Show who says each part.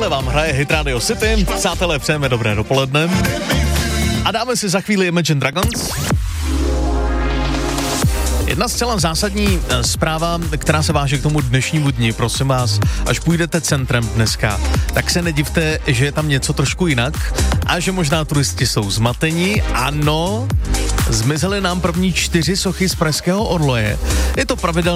Speaker 1: Tohle vám hraje Hit Radio City. Přátelé, přejeme dobré dopoledne. A dáme si za chvíli Imagine Dragons. Jedna zcela zásadní zpráva, která se váže k tomu dnešnímu dni, prosím vás, až půjdete centrem dneska, tak se nedivte, že je tam něco trošku jinak a že možná turisti jsou zmatení. Ano, zmizely nám první 4 sochy z pražského orloje. Je to pravidelné